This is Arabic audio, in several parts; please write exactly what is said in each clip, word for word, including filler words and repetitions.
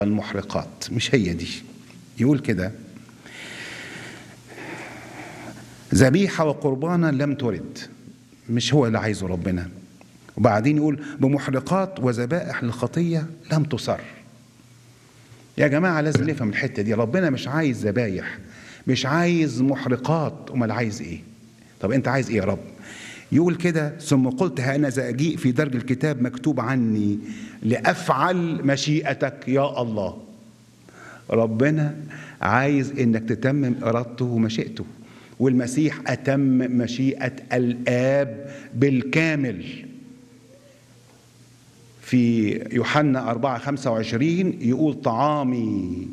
المحرقات، مش هي دي. يقول كده: ذبيحة وقربانا لم ترد، مش هو اللي عايزه ربنا. وبعدين يقول بمحرقات وذبائح للخطية لم تصر. يا جماعة لازم نفهم الحتة دي، ربنا مش عايز ذبايح، مش عايز محرقات، امال عايز ايه؟ طب انت عايز ايه يا رب؟ يقول كده: ثم قلت هأنذا أجيء في درج الكتاب مكتوب عني لأفعل مشيئتك يا الله. ربنا عايز انك تتمم ارادته ومشيئته، والمسيح اتم مشيئة الآب بالكامل. في يوحنا أربعة خمسة وعشرين يقول: طعامي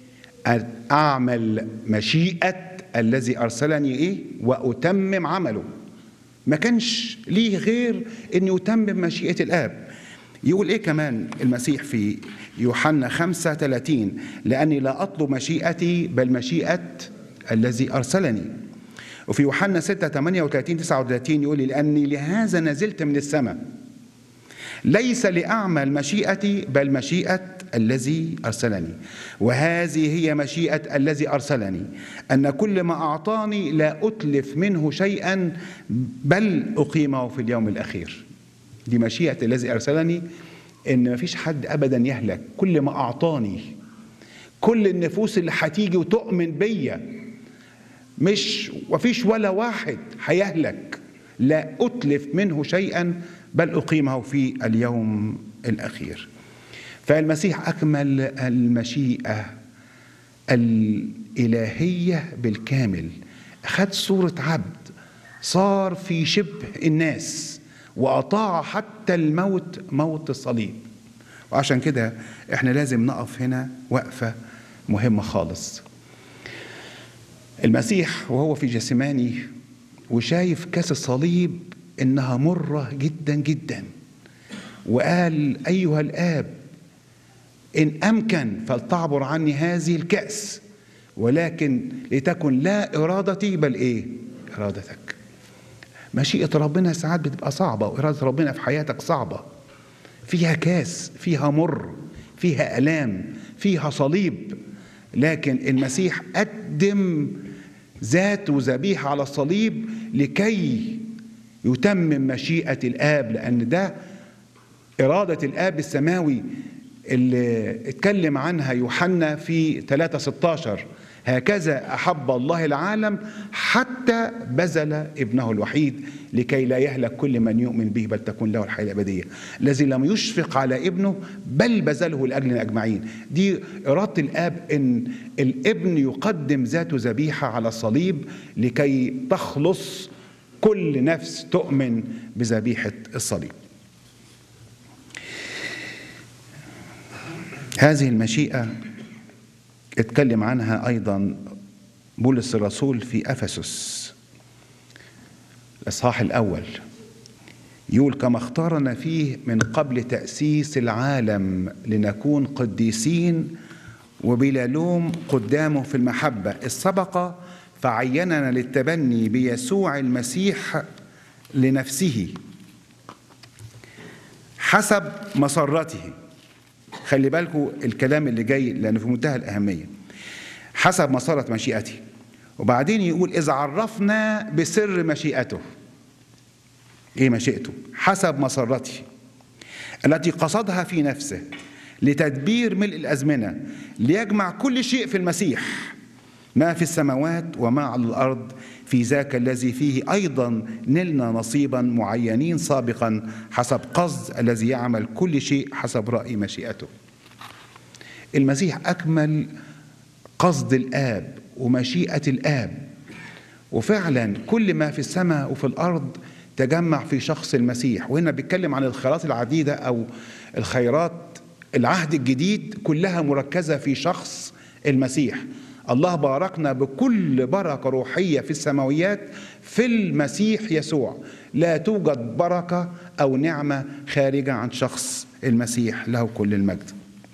أعمل مشيئة الذي أرسلني إيه وأتمم عمله. ما كانش ليه غير أن يتمم مشيئة الآب. يقول إيه كمان المسيح في يوحنا خمسة ثلاثين: لأني لا أطلب مشيئتي بل مشيئة الذي أرسلني. وفي يوحنا ستة ثمانية وثلاثين تسعة وثلاثين يقول: لأني لهذا نزلت من السماء ليس لأعمل مشيئتي بل مشيئة الذي أرسلني، وهذه هي مشيئة الذي أرسلني، أن كل ما أعطاني لا أتلف منه شيئا بل أقيمه في اليوم الأخير. دي مشيئة الذي أرسلني، إن مفيش حد أبدا يهلك. كل ما أعطاني، كل النفوس اللي هتيجي وتؤمن بيا، مش وفيش ولا واحد هيهلك، لا أتلف منه شيئا بل أقيمه في اليوم الأخير. فالمسيح أكمل المشيئة الإلهية بالكامل، أخذ صورة عبد، صار في شبه الناس، وأطاع حتى الموت، موت الصليب. وعشان كده احنا لازم نقف هنا وقفة مهمة خالص. المسيح وهو في جسماني وشايف كاس الصليب إنها مرة جدا جدا، وقال: أيها الآب إن أمكن فلتعبر عني هذه الكأس، ولكن لتكن لا إرادتي بل إيه؟ إرادتك. مشيئة ربنا ساعات بتبقى صعبة، وإرادة ربنا في حياتك صعبة، فيها كاس، فيها مر، فيها ألام، فيها صليب، لكن المسيح قدم ذاته ذبيحة على الصليب لكي يتمم مشيئة الآب، لأن ده إرادة الآب السماوي اللي اتكلم عنها يوحنا في ثلاثة ستة عشر: هكذا أحب الله العالم حتى بذل ابنه الوحيد لكي لا يهلك كل من يؤمن به بل تكون له الحياة الأبدية، الذي لم يشفق على ابنه بل بذله لأجلنا أجمعين. دي إرادة الآب، إن الابن يقدم ذاته ذبيحة على الصليب لكي تخلص كل نفس تؤمن بذبيحة الصليب. هذه المشيئة اتكلم عنها أيضا بولس الرسول في أفسس الإصحاح الأول، يقول: كما اختارنا فيه من قبل تأسيس العالم لنكون قديسين وبلا لوم قدامه في المحبة، إذ سبق فعيننا للتبني بيسوع المسيح لنفسه حسب مسرته. خلي بالكم الكلام اللي جاي لأنه في منتهى الأهمية. حسب مسارة مشيئته، وبعدين يقول: إذا عرفنا بسر مشيئته. إيه مشيئته؟ حسب مسارته التي قصدها في نفسه لتدبير ملء الأزمنة، ليجمع كل شيء في المسيح، ما في السماوات وما على الأرض، في ذاك الذي فيه أيضا نلنا نصيبا معينين سابقا حسب قصد الذي يعمل كل شيء حسب رأي مشيئته. المسيح أكمل قصد الآب ومشيئة الآب، وفعلا كل ما في السماء وفي الأرض تجمع في شخص المسيح. وهنا بيتكلم عن الخيرات العديدة أو الخيرات العهد الجديد، كلها مركزة في شخص المسيح. الله باركنا بكل بركة روحية في السماويات في المسيح يسوع. لا توجد بركة أو نعمة خارجة عن شخص المسيح، له كل المجد.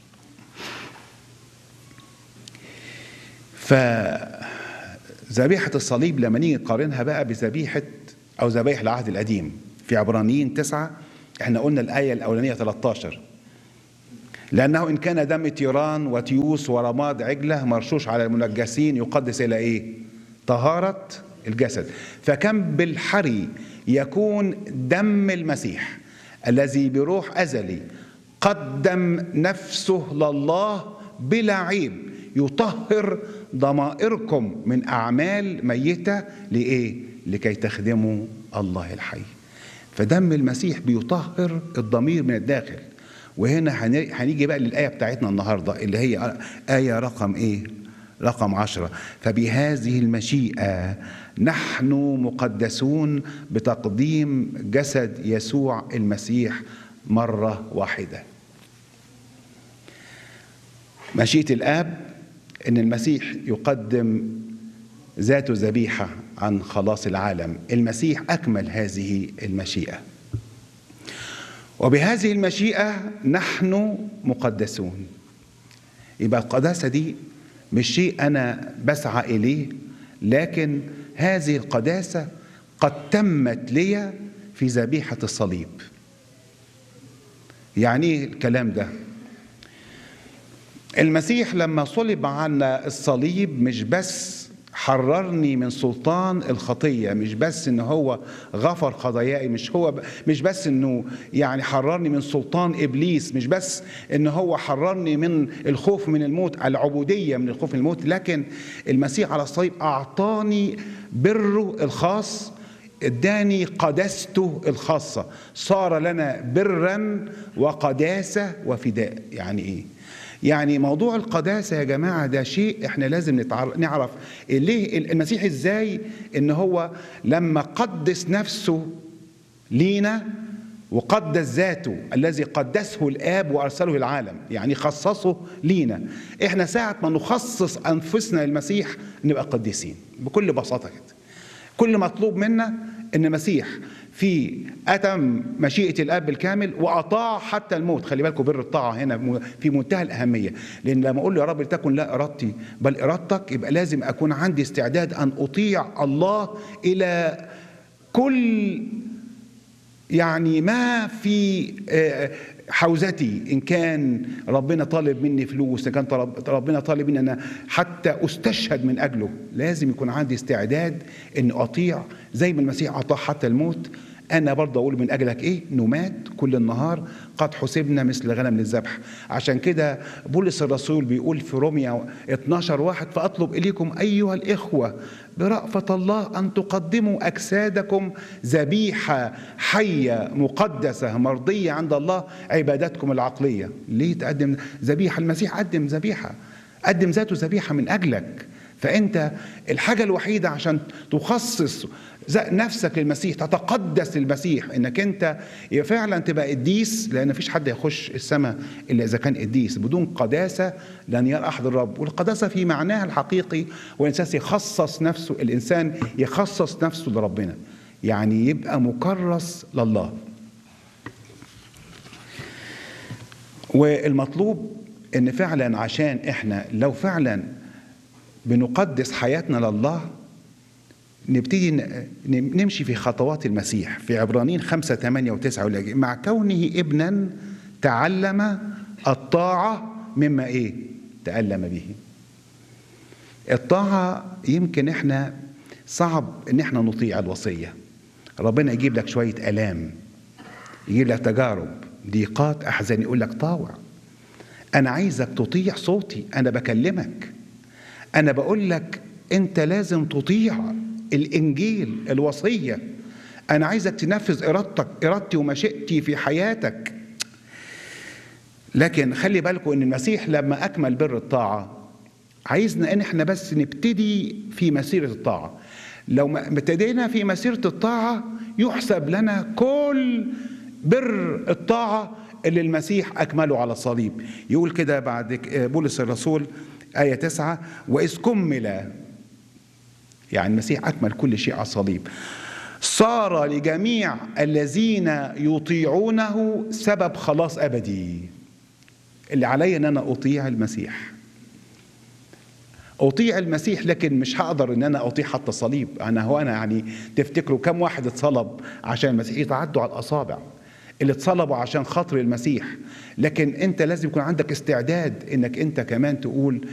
فذبيحة الصليب لما نيجي نقارنها بقى بذبيحة أو ذبائح العهد القديم في عبرانيين تسعة، احنا قلنا الآية الأولانية ثلاثة عشر: لأنه إن كان دم تيران وتيوس ورماد عجلة مرشوش على المنجسين يقدس إلى إيه؟ طهارة الجسد. فكم بالحري يكون دم المسيح الذي بروح أزلي قدم نفسه لله بلا عيب يطهر ضمائركم من أعمال ميتة لإيه؟ لكي تخدموا الله الحي. فدم المسيح بيطهر الضمير من الداخل. وهنا هنيجي بقى للآية بتاعتنا النهاردة اللي هي آية رقم إيه؟ رقم عشرة. فبهذه المشيئة نحن مقدسون بتقديم جسد يسوع المسيح مرة واحدة. مشيئة الآب إن المسيح يقدم ذاته ذبيحة عن خلاص العالم. المسيح أكمل هذه المشيئة، وبهذه المشيئة نحن مقدسون. يبقى القداسة دي مش شيء أنا بسعى إليه، لكن هذه القداسة قد تمت لي في ذبيحة الصليب. يعني إيه الكلام ده؟ المسيح لما صلب عنا الصليب مش بس حررني من سلطان الخطية، مش بس إن هو غفر خطاياي، مش هو مش بس إنه يعني حررني من سلطان إبليس، مش بس إن هو حررني من الخوف من الموت، العبودية من الخوف من الموت، لكن المسيح على الصليب أعطاني بره الخاص، اداني قداسته الخاصة، صار لنا برا وقداسة وفداء. يعني إيه؟ يعني موضوع القداسة يا جماعة ده شيء احنا لازم نعرف ليه المسيح ازاي ان هو لما قدس نفسه لينا وقدس ذاته الذي قدسه الآب وأرسله العالم، يعني خصصه لينا. احنا ساعة ما نخصص أنفسنا للمسيح نبقى قديسين بكل بساطة كده. كل مطلوب منا ان المسيح في أتم مشيئة الآب الكامل وأطاع حتى الموت. خلي بالكم بر الطاعة هنا في منتهى الأهمية، لأن لما أقول له يا رب لتكن لا إرادتي بل إرادتك، يبقى لازم أكون عندي استعداد أن أطيع الله إلى كل يعني ما في حوزتي. إن كان ربنا طالب مني فلوس، إن كان ربنا طالب مني أنا حتى أستشهد من أجله، لازم يكون عندي استعداد أن أطيع زي ما المسيح أطاع حتى الموت. أنا برضه أقول من أجلك إيه؟ نمات كل النهار، قد حسبنا مثل غنم للذبح. عشان كده بولس الرسول بيقول في روميا اتناشر واحد فأطلب إليكم أيها الإخوة برأفة الله أن تقدموا أجسادكم ذبيحة حية مقدسة مرضية عند الله عبادتكم العقلية. ليه تقدم ذبيحة؟ المسيح قدم ذبيحة، قدم ذاته ذبيحة من أجلك. فأنت الحاجة الوحيدة عشان تخصص نفسك للمسيح، تتقدس للمسيح، انك انت فعلا تبقى قديس، لان مفيش حد يخش السماء الا اذا كان قديس. بدون قداسه لن يرى احد الرب. والقداسه في معناها الحقيقي والانسان يخصص نفسه، الانسان يخصص نفسه لربنا، يعني يبقى مكرس لله. والمطلوب ان فعلا عشان احنا لو فعلا بنقدس حياتنا لله نبتدي نمشي في خطوات المسيح. في عبرانيين خمسة ثمانية وتسعة مع كونه ابنا تعلم الطاعة مما ايه؟ تألم به. الطاعة يمكن احنا صعب ان احنا نطيع الوصية. ربنا يجيب لك شوية آلام، يجيب لك تجارب، ضيقات، أحزان، يقول لك طاوع. أنا عايزك تطيع صوتي، أنا بكلمك، أنا بقول لك أنت لازم تطيع الإنجيل، الوصية. أنا عايزك تنفذ إرادتك، إرادتي ومشيئتي في حياتك. لكن خلي بالكم إن المسيح لما أكمل بر الطاعة عايزنا إن إحنا بس نبتدي في مسيرة الطاعة. لو ما ابتدينا في مسيرة الطاعة يحسب لنا كل بر الطاعة اللي المسيح أكمله على الصليب. يقول كده بعد بولس الرسول آية تسعة وإذ كمل، يعني المسيح أكمل كل شيء على الصليب، صار لجميع الذين يطيعونه سبب خلاص أبدي. اللي علي أن أنا أطيع المسيح، أطيع المسيح، لكن مش هقدر أن أنا أطيع حتى الصليب. أنا هو أنا يعني تفتكروا كم واحد اتصلب عشان المسيح؟ يتعدوا على الأصابع. اللي اتصلبوا عشان خاطر المسيح، لكن انت لازم يكون عندك استعداد انك انت كمان تقول